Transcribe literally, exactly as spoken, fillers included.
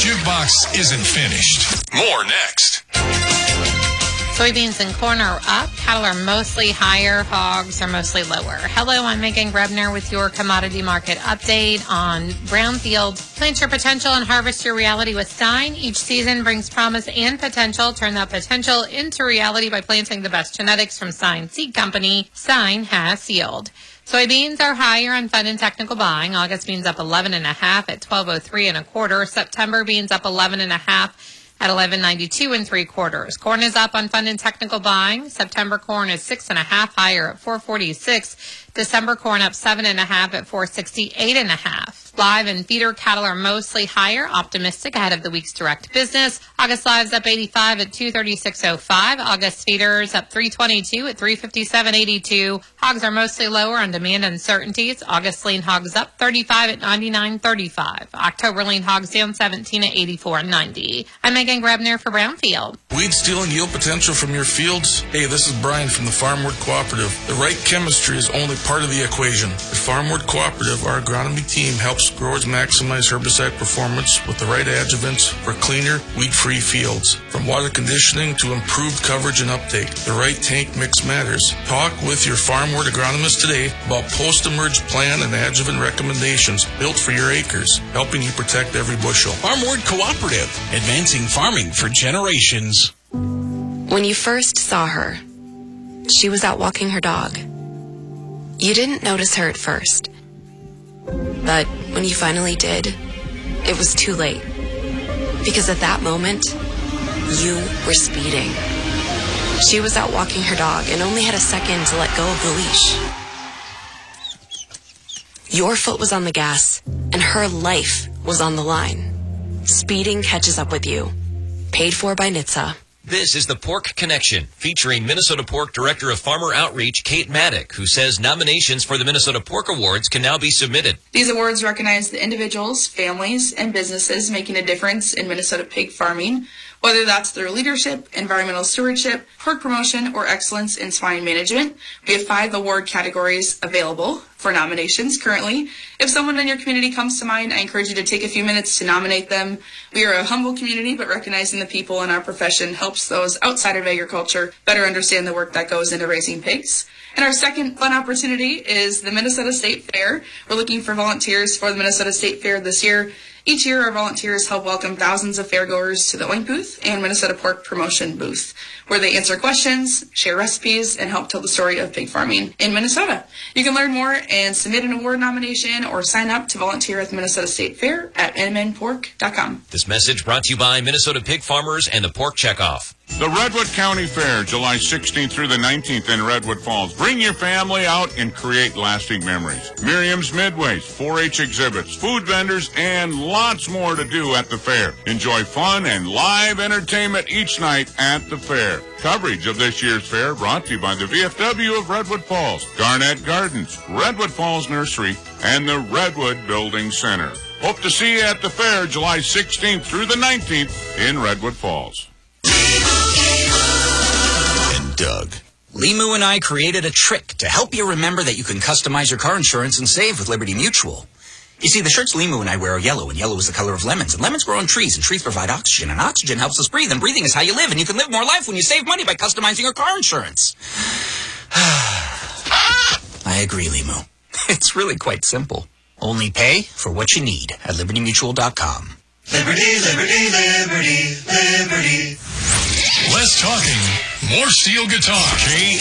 jukebox isn't finished. More next. Soybeans and corn are up. Cattle are mostly higher. Hogs are mostly lower. Hello, I'm Megan Grebner with your commodity market update on Brownfield. Plant your potential and harvest your reality with Stein. Each season brings promise and potential. Turn that potential into reality by planting the best genetics from Stein Seed Company. Stein has yield. Soybeans are higher on fund and technical buying. August beans up eleven and a half at twelve oh three and a quarter. September beans up eleven and a half at eleven ninety-two and three quarters. Corn is up on fund and technical buying. September corn is six and a half higher at four forty-six. December corn up seven and a half at four sixty-eight and a half. Live and feeder cattle are mostly higher, optimistic ahead of the week's direct business. August lives up eighty-five at two thirty-six oh five. August feeders up three twenty-two at three fifty-seven eighty-two. Hogs are mostly lower on demand uncertainties. August lean hogs up thirty-five at ninety-nine thirty-five. October lean hogs down seventeen at eighty-four ninety. I'm Megan Grebner for Brownfield. Weed stealing yield potential from your fields? Hey, this is Brian from the Farmwood Cooperative. The right chemistry is only part of the equation. At Farmwood Cooperative, our agronomy team helps growers maximize herbicide performance with the right adjuvants for cleaner, weed-free fields. From water conditioning to improved coverage and uptake, the right tank mix matters. Talk with your Farmwood agronomist today about post-emerge plan and adjuvant recommendations built for your acres, helping you protect every bushel. Farmwood Cooperative, advancing farming for generations. When you first saw her, she was out walking her dog. You didn't notice her at first. But when you finally did, it was too late. Because at that moment, you were speeding. She was out walking her dog and only had a second to let go of the leash. Your foot was on the gas, and her life was on the line. Speeding catches up with you. Paid for by N H T S A. This is the Pork Connection, featuring Minnesota Pork Director of Farmer Outreach, Kate Maddock, who says nominations for the Minnesota Pork Awards can now be submitted. These awards recognize the individuals, families, and businesses making a difference in Minnesota pig farming, whether that's through leadership, environmental stewardship, pork promotion, or excellence in swine management. We have five award categories available for nominations currently. If someone in your community comes to mind, I encourage you to take a few minutes to nominate them. We are a humble community, but recognizing the people in our profession helps those outside of agriculture better understand the work that goes into raising pigs. And our second fun opportunity is the Minnesota State Fair. We're looking for volunteers for the Minnesota State Fair this year. Each year, our volunteers help welcome thousands of fairgoers to the Oink booth and Minnesota Pork Promotion booth, where they answer questions, share recipes, and help tell the story of pig farming in Minnesota. You can learn more and submit an award nomination or sign up to volunteer at the Minnesota State Fair at m n pork dot com. This message brought to you by Minnesota Pig Farmers and the Pork Checkoff. The Redwood County Fair, July sixteenth through the nineteenth in Redwood Falls. Bring your family out and create lasting memories. Miriam's Midways, four H exhibits, food vendors, and lots more to do at the fair. Enjoy fun and live entertainment each night at the fair. Coverage of this year's fair brought to you by the V F W of Redwood Falls, Garnett Gardens, Redwood Falls Nursery, and the Redwood Building Center. Hope to see you at the fair July sixteenth through the nineteenth in Redwood Falls. And Doug. Limu and I created a trick to help you remember that you can customize your car insurance and save with Liberty Mutual. You see, the shirts Limu and I wear are yellow, and yellow is the color of lemons, and lemons grow on trees, and trees provide oxygen, and oxygen helps us breathe, and breathing is how you live, and you can live more life when you save money by customizing your car insurance. I agree, Limu. It's really quite simple. Only pay for what you need at liberty mutual dot com. Liberty, liberty, liberty, liberty. Less talking, more steel guitar.